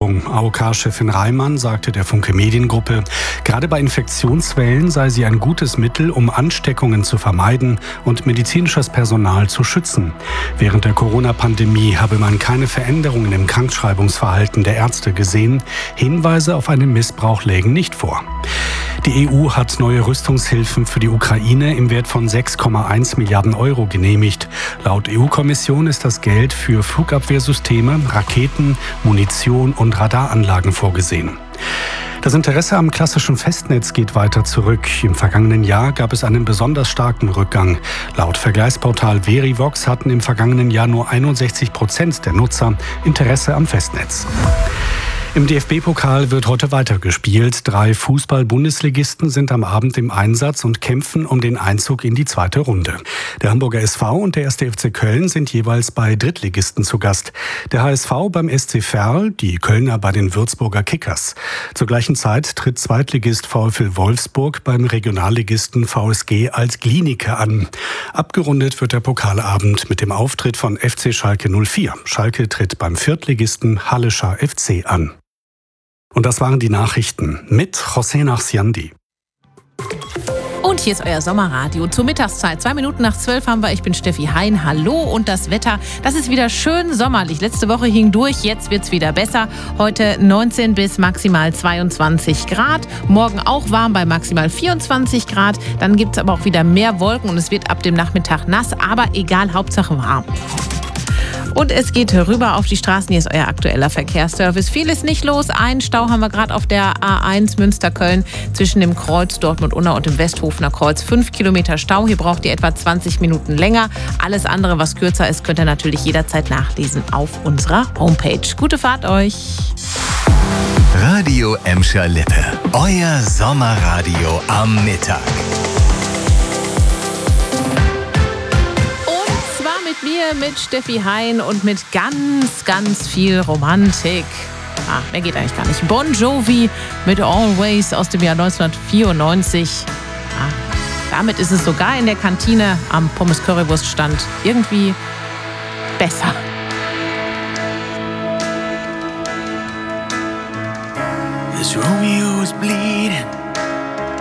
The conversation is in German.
Impfung. AOK-Chefin Reimann sagte der Funke Mediengruppe, gerade bei Infektionswellen sei sie ein gutes Mittel, um Ansteckungen zu vermeiden und medizinisches Personal zu schützen. Während der Corona-Pandemie habe man keine Veränderungen im Krankschreibungsverhalten der Ärzte gesehen. Hinweise auf einen Missbrauch lägen nicht vor. Die EU hat neue Rüstungshilfen für die Ukraine im Wert von 6,1 Milliarden Euro genehmigt. Laut EU-Kommission ist das Geld für Flugabwehrsysteme, Raketen, Munition und Radaranlagen vorgesehen. Das Interesse am klassischen Festnetz geht weiter zurück. Im vergangenen Jahr gab es einen besonders starken Rückgang. Laut Vergleichsportal Verivox hatten im vergangenen Jahr nur 61% der Nutzer Interesse am Festnetz. Im DFB-Pokal wird heute weitergespielt. 3 Fußball-Bundesligisten sind am Abend im Einsatz und kämpfen um den Einzug in die zweite Runde. Der Hamburger SV und der 1. FC Köln sind jeweils bei Drittligisten zu Gast. Der HSV beim SC Verl, die Kölner bei den Würzburger Kickers. Zur gleichen Zeit tritt Zweitligist VfL Wolfsburg beim Regionalligisten VSG als Glienicke an. Abgerundet wird der Pokalabend mit dem Auftritt von FC Schalke 04. Schalke tritt beim Viertligisten Hallischer FC an. Und das waren die Nachrichten mit José Nachsiandi. Und hier ist euer Sommerradio zur Mittagszeit. 2 Minuten nach 12 haben wir. Ich bin Steffi Hein. Hallo. Und das Wetter, das ist wieder schön sommerlich. Letzte Woche hing durch, jetzt wird's wieder besser. Heute 19 bis maximal 22 Grad. Morgen auch warm bei maximal 24 Grad. Dann gibt's aber auch wieder mehr Wolken und es wird ab dem Nachmittag nass. Aber egal, Hauptsache warm. Und es geht rüber auf die Straßen. Hier ist euer aktueller Verkehrsservice. Viel ist nicht los. Einen Stau haben wir gerade auf der A1 Münster-Köln zwischen dem Kreuz Dortmund-Unna und dem Westhofener Kreuz. 5 Kilometer Stau. Hier braucht ihr etwa 20 Minuten länger. Alles andere, was kürzer ist, könnt ihr natürlich jederzeit nachlesen auf unserer Homepage. Gute Fahrt euch. Radio Emscher Lippe. Euer Sommerradio am Mittag. Mit Steffi Hein und mit ganz, ganz viel Romantik. Mehr geht eigentlich gar nicht. Bon Jovi mit Always aus dem Jahr 1994. Damit ist es sogar in der Kantine am Pommes-Currywurst-Stand irgendwie besser. This Romeo is bleeding.